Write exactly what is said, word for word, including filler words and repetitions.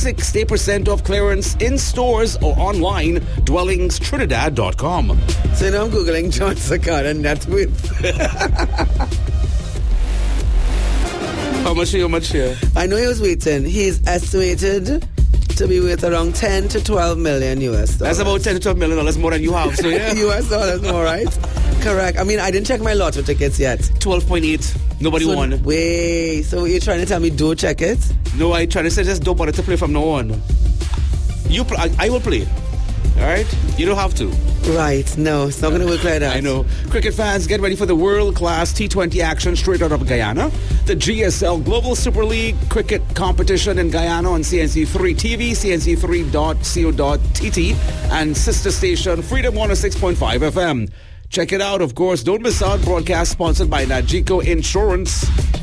sixty percent off clearance in stores or online, dwellings trinidad dot com. So now I'm Googling John Sakara net worth. How much how much here? I know he was waiting. He's estimated to be worth around ten to twelve million U S dollars. That's about ten to twelve million dollars more than you have, so yeah. U S dollars more, right? Correct. I mean, I didn't check my lotto tickets yet. twelve point eight. Nobody so, won. Wait, so you're trying to tell me don't check it? No, I try to say just don't bother to play from now on. You, pl- I, I will play. All right? You don't have to. Right. No, it's not going to work like that. I know. Cricket fans, get ready for the world-class T twenty action straight out of Guyana. The G S L Global Super League cricket competition in Guyana on C N C three T V, C N C three dot co dot t t, and sister station Freedom one oh six point five F M. Check it out, of course. Don't miss out. Broadcast sponsored by Najiko Insurance.